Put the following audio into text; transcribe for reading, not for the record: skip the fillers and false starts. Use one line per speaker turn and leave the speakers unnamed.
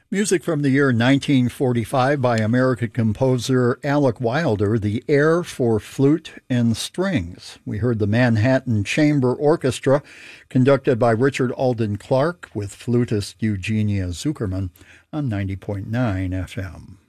Music from the year 1945 by American composer Alec Wilder, The Air for Flute and Strings. We heard the Manhattan Chamber Orchestra, conducted by Richard Alden Clark with flutist Eugenia Zuckerman on 90.9 FM.